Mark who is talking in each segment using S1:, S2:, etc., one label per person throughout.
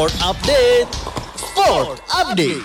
S1: Sport Update. Sport Update.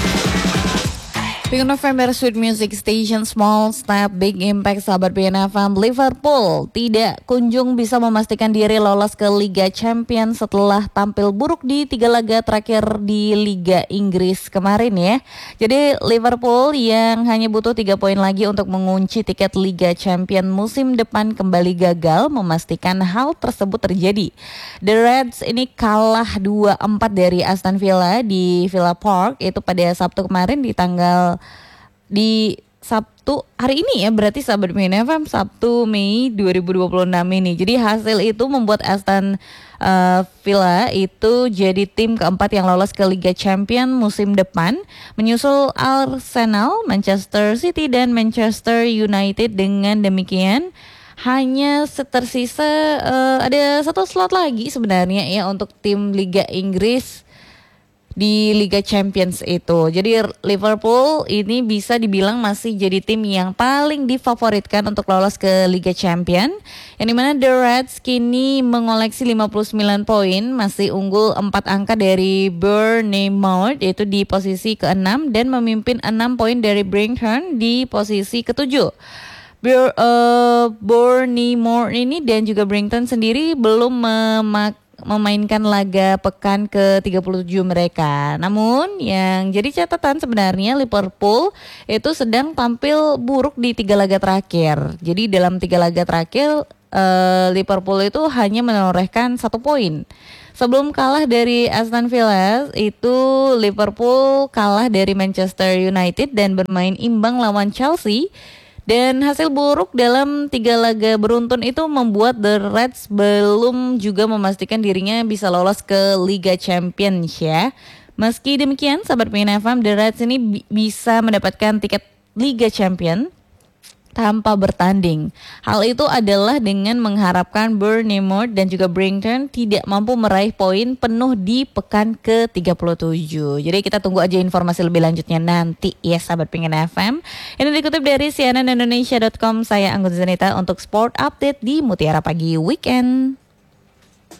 S2: Big November Sweet Music Station, Small Step Big Impact. Sahabat BNFM, Liverpool tidak kunjung bisa memastikan diri lolos ke Liga Champions setelah tampil buruk di 3 laga terakhir di Liga Inggris kemarin ya. Jadi Liverpool yang hanya butuh 3 poin lagi untuk mengunci tiket Liga Champions musim depan kembali gagal memastikan hal tersebut terjadi. The Reds ini kalah 2-4 dari Aston Villa di Villa Park itu pada Sabtu kemarin di Sabtu hari ini ya, berarti sahabat BNFM, Sabtu Mei 2026 ini. Jadi hasil itu membuat Aston Villa itu jadi tim keempat yang lolos ke Liga Champions musim depan, menyusul Arsenal, Manchester City dan Manchester United. Dengan demikian hanya tersisa ada satu slot lagi sebenarnya ya untuk tim Liga Inggris di Liga Champions itu. Jadi Liverpool ini bisa dibilang masih jadi tim yang paling difavoritkan untuk lolos ke Liga Champions, yang dimana The Reds kini mengoleksi 59 poin, masih unggul 4 angka dari Bournemouth yaitu di posisi ke-6 dan memimpin 6 poin dari Brighton di posisi ke-7. Bournemouth ini dan juga Brighton sendiri belum memainkan laga pekan ke-37 mereka. Namun yang jadi catatan sebenarnya Liverpool itu sedang tampil buruk di 3 laga terakhir. Jadi dalam 3 laga terakhir Liverpool itu hanya menorehkan 1 poin. Sebelum kalah dari Aston Villa itu Liverpool kalah dari Manchester United dan bermain imbang lawan Chelsea. Dan hasil buruk dalam 3 laga beruntun itu membuat The Reds belum juga memastikan dirinya bisa lolos ke Liga Champions ya. Meski demikian, sahabat PNFM, The Reds ini bisa mendapatkan tiket Liga Champions tanpa bertanding. Hal itu adalah dengan mengharapkan Bournemouth dan juga Brighton tidak mampu meraih poin penuh di pekan ke-37. Jadi kita tunggu aja informasi lebih lanjutnya nanti ya sahabat Pengen FM. Ini dikutip dari cnnindonesia.com. Saya Anggun Zanita untuk Sport Update di Mutiara Pagi Weekend.